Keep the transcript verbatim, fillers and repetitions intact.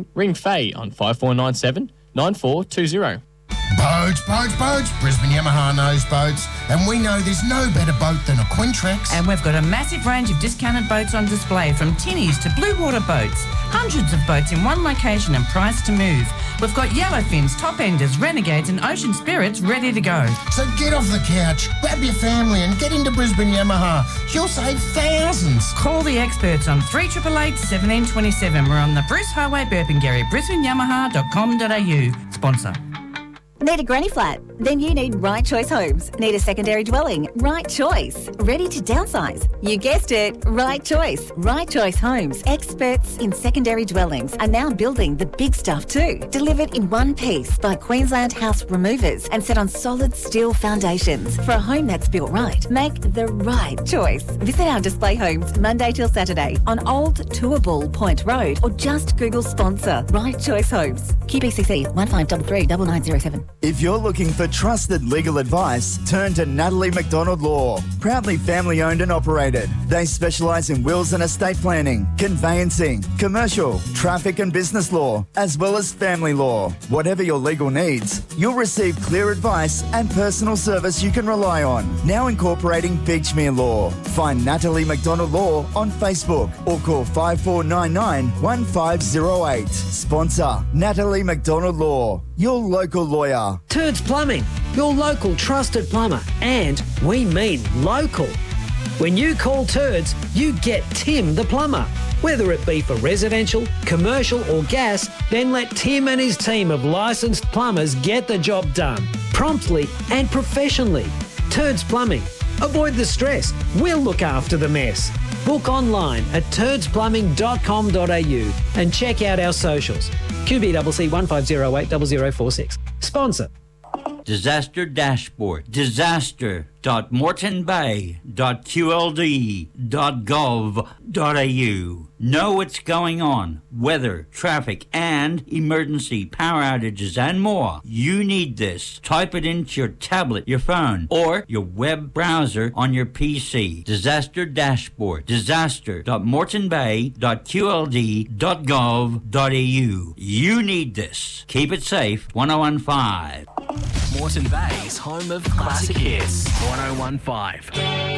anything, ring Faye on five four nine seven, nine four two zero. Boats, boats, boats. Brisbane Yamaha knows boats. And we know there's no better boat than a Quintrex. And we've got a massive range of discounted boats on display, from tinnies to blue water boats. Hundreds of boats in one location and priced to move. We've got Yellowfins, Top Enders, Renegades and Ocean Spirits ready to go. So get off the couch, grab your family and get into Brisbane Yamaha. You'll save thousands. Call the experts on three eight eight, one seven two seven. We're on the Bruce Highway, Burpengary, brisbane yamaha dot com dot a u. Sponsor. Need a granny flat? Then you need Right Choice Homes. Need a secondary dwelling? Right Choice. Ready to downsize? You guessed it, Right Choice. Right Choice Homes, experts in secondary dwellings, are now building the big stuff too. Delivered in one piece by Queensland House Removers and set on solid steel foundations. For a home that's built right, make the right choice. Visit our display homes Monday till Saturday on Old Toowoomba Point Road, or just Google sponsor Right Choice Homes. Q B C C one five three three nine nine zero seven. If you're looking for trusted legal advice, turn to Natalie McDonald Law. Proudly family owned and operated. They specialise in wills and estate planning, conveyancing, commercial, traffic and business law, as well as family law. Whatever your legal needs, you'll receive clear advice and personal service you can rely on. Now incorporating Beachmere Law. Find Natalie McDonald Law on Facebook or call five four nine nine, one five zero eight. Sponsor Natalie McDonald Law, your local lawyer. Turds Plumbing, your local trusted plumber, and we mean local. When you call Turds, you get Tim the plumber. Whether it be for residential, commercial or gas, then let Tim and his team of licensed plumbers get the job done, promptly and professionally. Turds Plumbing. Avoid the stress. We'll look after the mess. Book online at turds plumbing dot com dot a u and check out our socials. Q B C C one five zero eight zero zero four six. Sponsor. Disaster Dashboard. Disaster dot moreton bay dot q l d dot gov dot a u. Know what's going on. Weather, traffic, and emergency power outages and more. You need this. Type it into your tablet, your phone, or your web browser on your P C. Disaster Dashboard. Disaster dot moreton bay dot q l d dot gov dot a u. You need this. Keep it safe. one oh one five. Moreton Bay's home of classic hits. one oh one five.